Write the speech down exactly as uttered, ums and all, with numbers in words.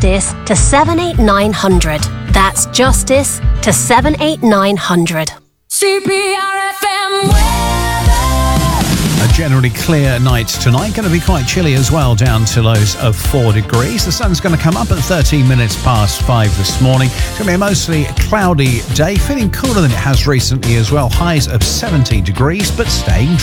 Justice to seven eight nine hundred. That's Justice to seven eight nine hundred. C P R F M weather. A generally clear night tonight. Going to be quite chilly as well, down to lows of four degrees. The sun's going to come up at thirteen minutes past five this morning. It's going to be a mostly cloudy day, feeling cooler than it has recently as well. Highs of seventeen degrees, but staying dry.